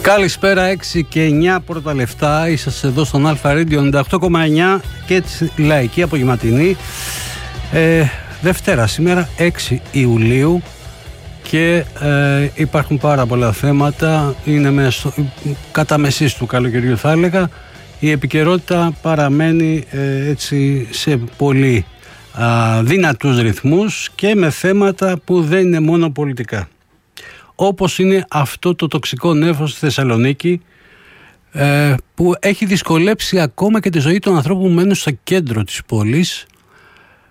Καλησπέρα, 6 και 9 πρώτα λεφτά. Είσαστε εδώ στον Αλφα Radio 98,9 και τη λαϊκή απογευματινή. Δευτέρα σήμερα, 6 Ιουλίου. Και υπάρχουν πάρα πολλά θέματα. Είναι κατά μεσής του καλοκαιριού, θα έλεγα. Η επικαιρότητα παραμένει έτσι σε πολύ δυνατούς ρυθμούς και με θέματα που δεν είναι μόνο πολιτικά. Όπως είναι αυτό το τοξικό νέφος στη Θεσσαλονίκη, που έχει δυσκολέψει ακόμα και τη ζωή των ανθρώπων που μένουν στο κέντρο της πόλης,